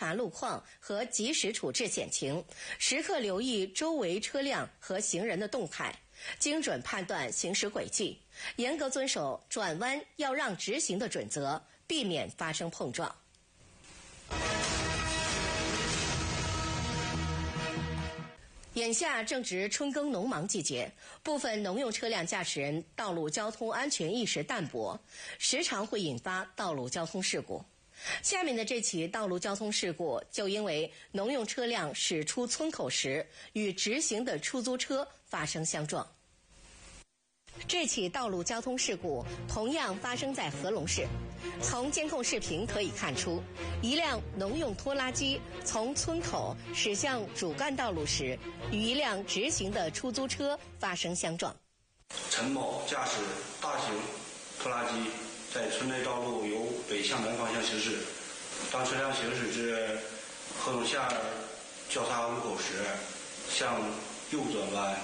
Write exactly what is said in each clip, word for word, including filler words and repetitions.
察路况和及时处置险情，时刻留意周围车辆和行人的动态，精准判断行驶轨迹，严格遵守转弯要让直行的准则，避免发生碰撞。眼下正值春耕农忙季节，部分农用车辆驾驶人道路交通安全意识淡薄，时常会引发道路交通事故。下面的这起道路交通事故就因为农用车辆驶出村口时与直行的出租车发生相撞。这起道路交通事故同样发生在和龙市。从监控视频可以看出，一辆农用拖拉机从村口驶向主干道路时，与一辆直行的出租车发生相撞。 陈某驾驶大型拖拉机在村内道路由北向南方向行驶，当车辆行驶至和龙下交叉路口时，向右转弯，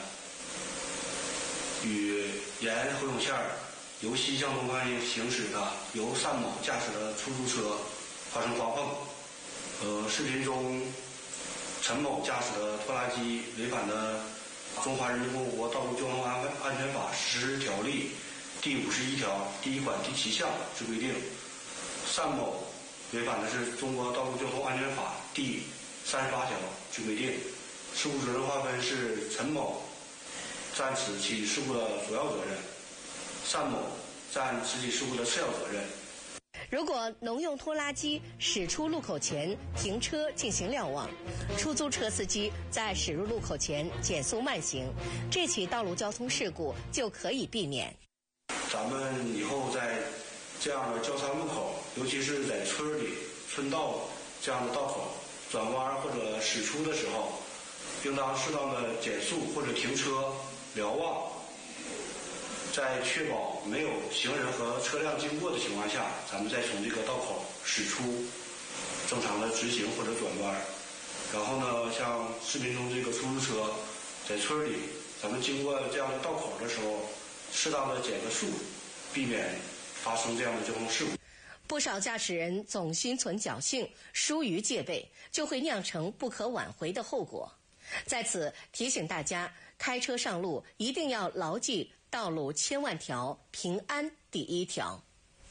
与沿和龙线由西向东方向行驶的由单某驾驶的出租车发生刮碰。呃，视频中，陈某驾驶的拖拉机违反了《中华人民共和国道路交通安安全法实施条例》第五十一条第一款第七项之规定，单某违反的是《中国道路交通安全法》第三十八条之规定。事故责任划分是陈某占此起事故的主要责任，单某占此起事故的次要责任。 如果农用拖拉机驶出路口前停车进行瞭望，出租车司机在驶入路口前减速慢行，这起道路交通事故就可以避免。 咱们以后在这样的交叉路口，尤其是在村里、村道这样的道口转弯或者驶出的时候，应当适当的减速或者停车瞭望，在确保没有行人和车辆经过的情况下，咱们再从这个道口驶出，正常的直行或者转弯。然后呢，像视频中这个出租车在村里，咱们经过这样的道口的时候，适当的减个速，避免发生这样的交通事故。 不少驾驶人总心存侥幸，疏于戒备，就会酿成不可挽回的后果。在此提醒大家，开车上路一定要牢记道路千万条，平安第一条。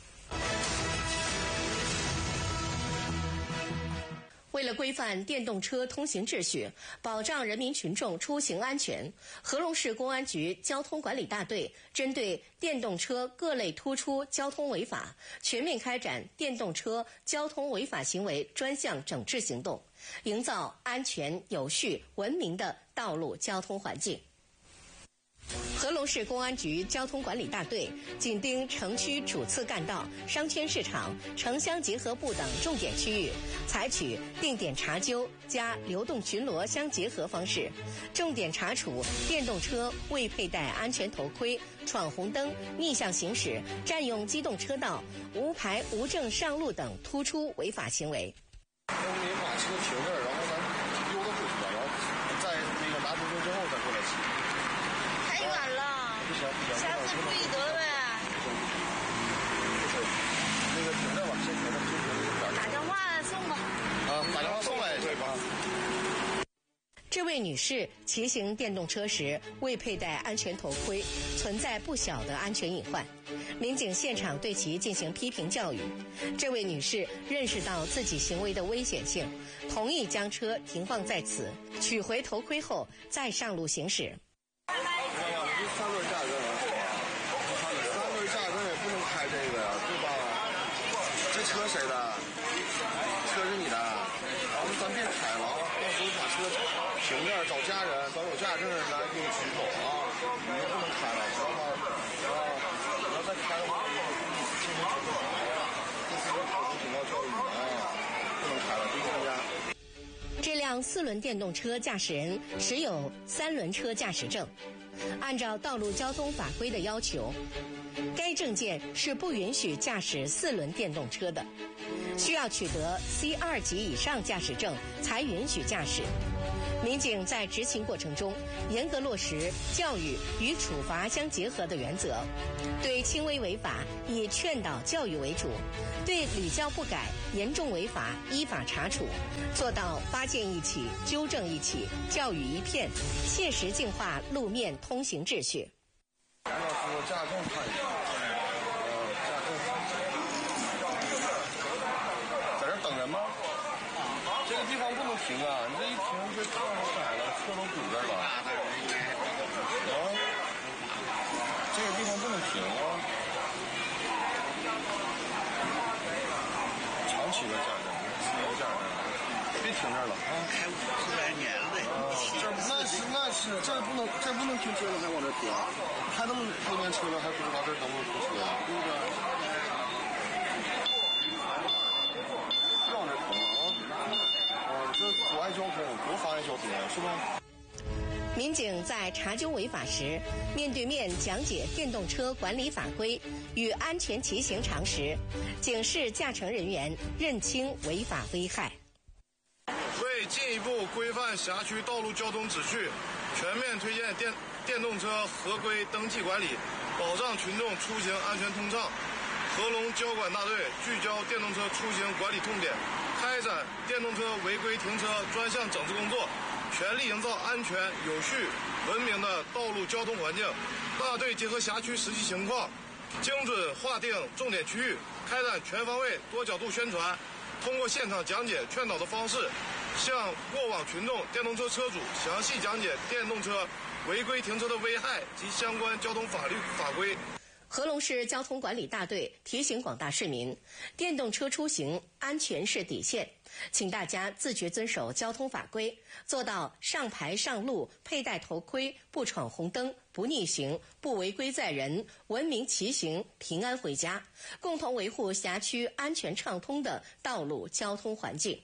为了规范电动车通行秩序，保障人民群众出行安全，和龙市公安局交通管理大队针对电动车各类突出交通违法，全面开展电动车交通违法行为专项整治行动，营造安全、有序、文明的道路交通环境。和龙市公安局交通管理大队紧盯城区主次干道、商圈市场、城乡结合部等重点区域，采取定点查纠加流动巡逻相结合方式，重点查处电动车未佩戴安全头盔、闯红灯、逆向行驶、占用机动车道、无牌无证上路等突出违法行为。 那我们把车停这儿，然后咱溜达回去吧，然后再那个拿出去之后再过来骑。 太远了， 不行不行， 下次注意得呗。 不是，那个停着吧，先停着，先停着。 打电话送吧。 啊，打电话送呗，对吧？ 这位女士骑行电动车时未佩戴安全头盔，存在不小的安全隐患。民警现场对其进行批评教育。这位女士认识到自己行为的危险性，同意将车停放在此，取回头盔后再上路行驶。 三轮驾驶证，三轮驾驶证也不能开这个呀，对吧？这车谁的？车是你的，然后咱别开了啊！到时候把车停这儿，找家人，找有驾驶证的人来给你取走啊！你就不能开了，知道吗？啊，你要再开的话，以后进行处罚呀，这是个口头警告教育啊，不能开了，别参加。 这辆四轮电动车驾驶人持有三轮车驾驶证，按照道路交通法规的要求，该证件是不允许驾驶四轮电动车的，需要取得 C 二级以上驾驶证才允许驾驶。 民警在执勤过程中，严格落实教育与处罚相结合的原则，对轻微违法以劝导教育为主，对屡教不改、严重违法依法查处，做到发现一起、纠正一起、教育一片，切实净化路面通行秩序。 杨老师加重判刑，呃，加重判刑，在这等人吗？这个地方不能停啊！你这一停，这道都窄了，车都堵这儿了。啊，这个地方不能停啊！长期的加镇，自由加镇，别停这儿了啊！ 开五十来年了， 这那是那是这不能这不能停车了，还往这停，还那么多年车了，还不知道这能不能停车呀？对不对？别往这停了啊！这阻碍交通，多妨碍交通啊，是吧？ 民警在查纠违法时，面对面讲解电动车管理法规与安全骑行常识，警示驾乘人员认清违法危害。 为进一步规范辖区道路交通秩序，全面推进电电动车合规登记管理，保障群众出行安全通畅，合龙交管大队聚焦电动车出行管理痛点，开展电动车违规停车专项整治工作，全力营造安全、有序、文明的道路交通环境。大队结合辖区实际情况，精准划定重点区域，开展全方位、多角度宣传，通过现场讲解、劝导的方式，向过往群众、电动车车主详细讲解电动车违规停车的危害及相关交通法律法规。 合龙市交通管理大队提醒广大市民，电动车出行安全是底线，请大家自觉遵守交通法规，做到上牌上路、佩戴头盔、不闯红灯、不逆行、不违规载人、文明骑行、平安回家，共同维护辖区安全畅通的道路交通环境。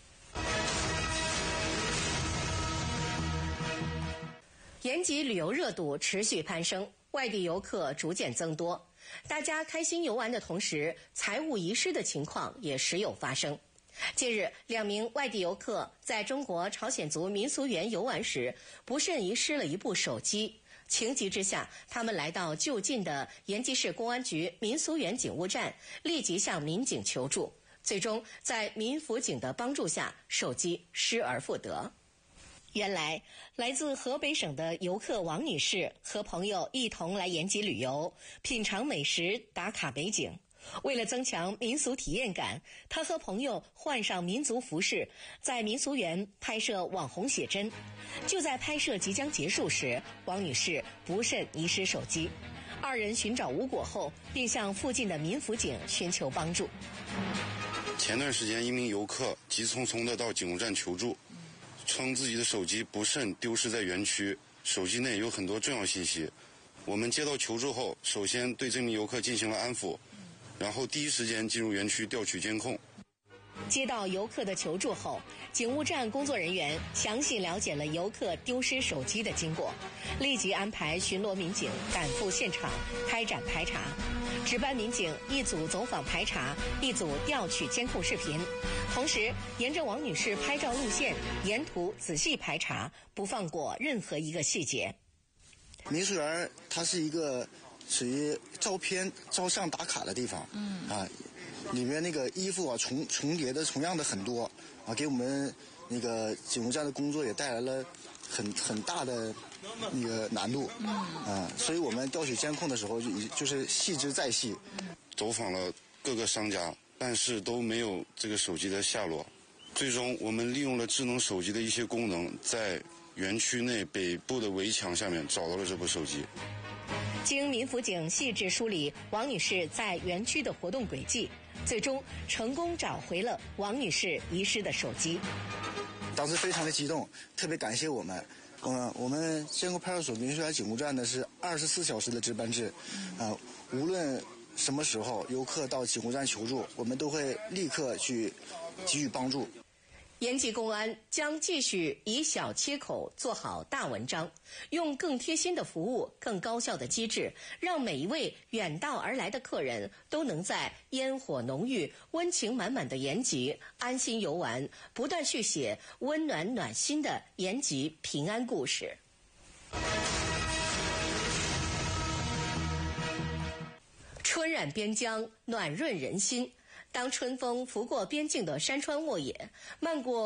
延吉旅游热度持续攀升，外地游客逐渐增多，大家开心游玩的同时，财物遗失的情况也时有发生。近日，两名外地游客在中国朝鲜族民俗园游玩时，不慎遗失了一部手机。情急之下，他们来到就近的延吉市公安局民俗园警务站，立即向民警求助。最终，在民辅警的帮助下，手机失而复得。原来，来自河北省的游客王女士和朋友一同来延吉旅游，品尝美食、打卡美景。为了增强民俗体验感，她和朋友换上民族服饰，在民俗园拍摄网红写真。就在拍摄即将结束时，王女士不慎遗失手机。二人寻找无果后，便向附近的民辅警寻求帮助。 前段时间，一名游客急匆匆地到警务站求助，称自己的手机不慎丢失在园区，手机内有很多重要信息。我们接到求助后，首先对这名游客进行了安抚，然后第一时间进入园区调取监控。 接到游客的求助后，警务站工作人员详细了解了游客丢失手机的经过，立即安排巡逻民警赶赴现场开展排查。值班民警一组走访排查，一组调取监控视频，同时沿着王女士拍照路线，沿途仔细排查，不放过任何一个细节。 民俗园它是一个属于照片照相打卡的地方，嗯啊，里面那个衣服啊重重叠的重样的很多啊，给我们那个警务站的工作也带来了很很大的那个难度，嗯啊，所以我们调取监控的时候就就是细之再细， 走访了各个商家，但是都没有这个手机的下落。最终，我们利用了智能手机的一些功能，在园区内北部的围墙下面找到了这部手机。 经民辅警细致梳理王女士在园区的活动轨迹，最终成功找回了王女士遗失的手机。 当时非常的激动，特别感谢我们。嗯，我们仙沟派出所民俗园警务站呢是二十四小时的值班制，啊、呃，无论什么时候游客到警务站求助，我们都会立刻去给予帮助。 延吉公安将继续以小切口做好大文章，用更贴心的服务、更高效的机制，让每一位远道而来的客人都能在烟火浓郁、温情满满的延吉安心游玩，不断续写温暖暖心的延吉平安故事。春染边疆，暖润人心。当春风拂过边境的山川沃野，漫过